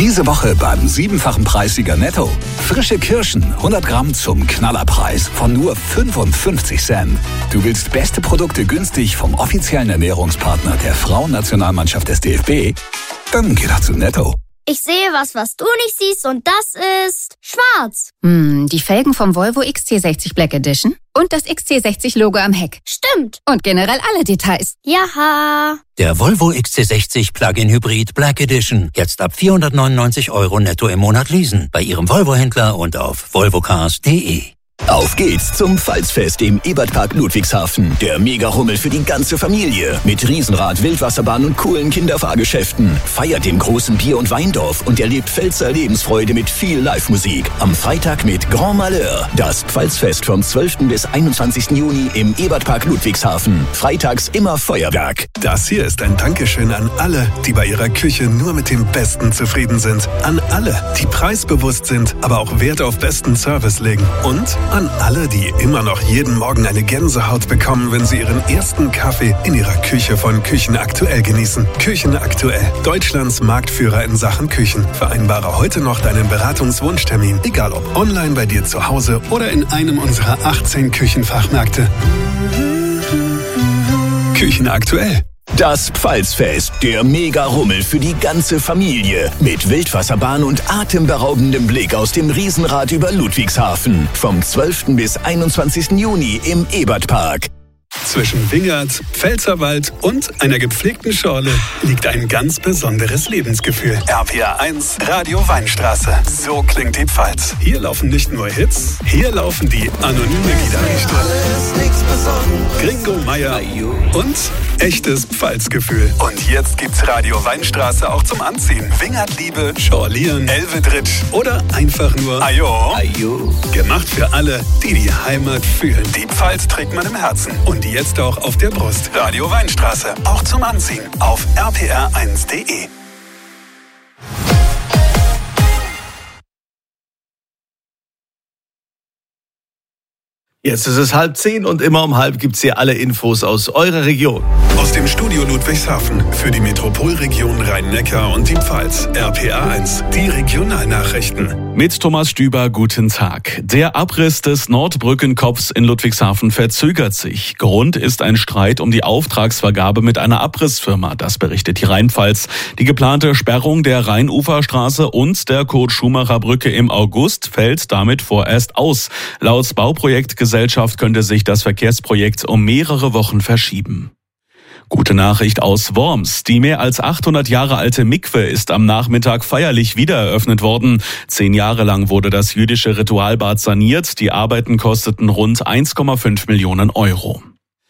Diese Woche beim 7-fachen Preissieger Netto. Frische Kirschen, 100 Gramm zum Knallerpreis von nur 55 Cent. Du willst beste Produkte günstig vom offiziellen Ernährungspartner der Frauennationalmannschaft des DFB? Dann geh doch zu Netto. Ich sehe was du nicht siehst, und das ist schwarz. Die Felgen vom Volvo XC60 Black Edition und das XC60-Logo am Heck. Stimmt. Und generell alle Details. Jaha. Der Volvo XC60 Plug-in Hybrid Black Edition. Jetzt ab 499 € netto im Monat leasen. Bei Ihrem Volvo-Händler und auf volvocars.de. Auf geht's zum Pfalzfest im Ebertpark Ludwigshafen. Der Mega-Rummel für die ganze Familie. Mit Riesenrad, Wildwasserbahn und coolen Kinderfahrgeschäften. Feiert im großen Bier- und Weindorf und erlebt Pfälzer Lebensfreude mit viel Live-Musik. Am Freitag mit Grand Malheur. Das Pfalzfest vom 12. bis 21. Juni im Ebertpark Ludwigshafen. Freitags immer Feuerwerk. Das hier ist ein Dankeschön an alle, die bei ihrer Küche nur mit dem Besten zufrieden sind. An alle, die preisbewusst sind, aber auch Wert auf besten Service legen. Und an alle, die immer noch jeden Morgen eine Gänsehaut bekommen, wenn sie ihren ersten Kaffee in ihrer Küche von Küchen Aktuell genießen. Küchen Aktuell, Deutschlands Marktführer in Sachen Küchen. Vereinbare heute noch deinen Beratungswunschtermin, egal ob online bei dir zu Hause oder in einem unserer 18 Küchenfachmärkte. Küchen Aktuell. Das Pfalzfest, der Mega-Rummel für die ganze Familie. Mit Wildwasserbahn und atemberaubendem Blick aus dem Riesenrad über Ludwigshafen. Vom 12. bis 21. Juni im Ebertpark. Zwischen Wingert, Pfälzerwald und einer gepflegten Schorle liegt ein ganz besonderes Lebensgefühl. RPR 1, Radio Weinstraße. So klingt die Pfalz. Hier laufen nicht nur Hits, hier laufen die anonyme Gitarristen. Gringo Meier und echtes Pfalzgefühl. Und jetzt gibt's Radio Weinstraße auch zum Anziehen. Wingertliebe, Schorlieren, Elvedritsch oder einfach nur Ajo. Gemacht für alle, die die Heimat fühlen. Die Pfalz trägt man im Herzen. Und jetzt auch auf der Brust. Radio Weinstraße. Auch zum Anziehen. Auf rpr1.de. Jetzt ist es 9:30 und immer um 9:30 gibt's hier alle Infos aus eurer Region. Aus dem Studio Ludwigshafen für die Metropolregion Rhein-Neckar und die Pfalz. RPR 1, die Regionalnachrichten. Mit Thomas Stüber, guten Tag. Der Abriss des Nordbrückenkopfs in Ludwigshafen verzögert sich. Grund ist ein Streit um die Auftragsvergabe mit einer Abrissfirma. Das berichtet die Rheinpfalz. Die geplante Sperrung der Rheinuferstraße und der Kurt-Schumacher-Brücke im August fällt damit vorerst aus. Laut Bauprojektgesellschaft könnte sich das Verkehrsprojekt um mehrere Wochen verschieben. Gute Nachricht aus Worms. Die mehr als 800 Jahre alte Mikwe ist am Nachmittag feierlich wiedereröffnet worden. 10 Jahre lang wurde das jüdische Ritualbad saniert. Die Arbeiten kosteten rund 1,5 Millionen Euro.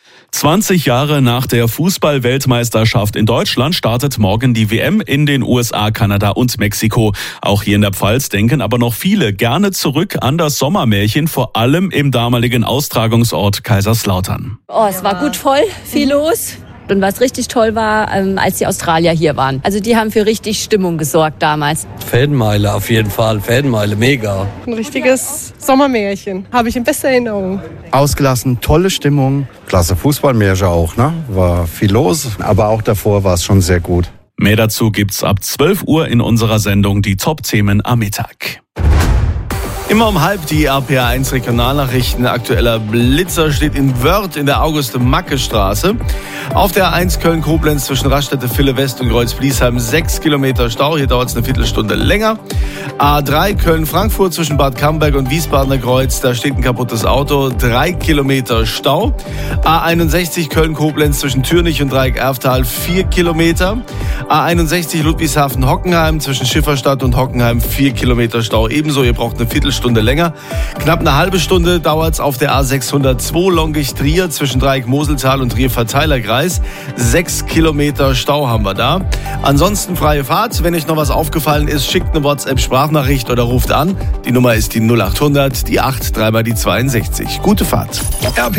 20 Jahre nach der Fußball-Weltmeisterschaft in Deutschland startet morgen die WM in den USA, Kanada und Mexiko. Auch hier in der Pfalz denken aber noch viele gerne zurück an das Sommermärchen, vor allem im damaligen Austragungsort Kaiserslautern. Es war gut voll, viel los. Und was richtig toll war, als die Australier hier waren. Also die haben für richtig Stimmung gesorgt damals. Feldenmeile auf jeden Fall, Feldenmeile, mega. Ein richtiges Sommermärchen, habe ich in bester Erinnerung. Ausgelassen, tolle Stimmung. Klasse Fußballmärchen auch, ne? War viel los, aber auch davor war es schon sehr gut. Mehr dazu gibt's ab 12 Uhr in unserer Sendung die Top-Themen am Mittag. Immer um 9:30 die RPR 1 Regionalnachrichten. Aktueller Blitzer steht in Wörth in der Auguste-Macke-Straße. Auf der A1 Köln-Koblenz zwischen Raststätte, Ville West und Kreuz-Bliesheim 6 Kilometer Stau. Hier dauert es eine Viertelstunde länger. A3 Köln-Frankfurt zwischen Bad Camberg und Wiesbadener Kreuz. Da steht ein kaputtes Auto. 3 Kilometer Stau. A61 Köln-Koblenz zwischen Türnich und Dreieck-Erftal 4 Kilometer. A61 Ludwigshafen-Hockenheim zwischen Schifferstadt und Hockenheim 4 Kilometer Stau. Ebenso, ihr braucht eine Viertelstunde länger. Knapp eine halbe Stunde dauert es auf der A602 Longich-Trier zwischen Dreieck-Moseltal und Trier-Verteilerkreis. 6 Kilometer Stau haben wir da. Ansonsten freie Fahrt. Wenn euch noch was aufgefallen ist, schickt eine WhatsApp-Sprachnachricht oder ruft an. Die Nummer ist die 0800, die 8, 3 mal die 62. Gute Fahrt.